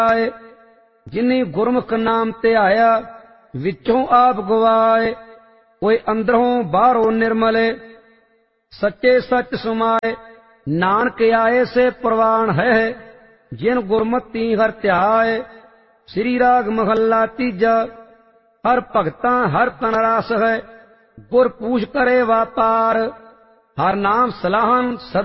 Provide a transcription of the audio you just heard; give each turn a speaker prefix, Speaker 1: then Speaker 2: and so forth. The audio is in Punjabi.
Speaker 1: ਆਏ। ਜਿਨੀ ਗੁਰਮੁਖ ਨਾਮ ਧਿਆਇਆ ਵਿੱਚੋਂ ਆਪ ਗਵਾਏ। ਕੋਈ ਅੰਦਰੋਂ ਬਾਹਰੋਂ ਨਿਰਮਲੇ ਸੱਚੇ ਸੱਚ ਸਮਾਏ। ਨਾਨਕ ਆਏ ਸੇ ਪ੍ਰਵਾਨ ਹੈ ਜਿਨ ਗੁਰਮਤਿ ਹਰ ਧਿਆਏ। ਸ੍ਰੀ ਰਾਗ ਮਹੱਲਾ ਤੀਜਾ। ਹਰ ਭਗਤਾਂ ਹਰ ਤਨ ਰਾਸ ਹੈ ਗੁਰ ਪੂਛ ਕਰੇ ਵਾਪਾਰ। ਹਰ ਨਾਮ ਸਲਾਹਨ